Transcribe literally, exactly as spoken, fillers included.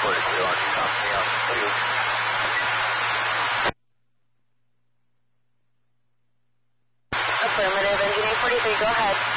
forty-three, launching company out. What do you? Affirmative, engineer forty-three, go ahead.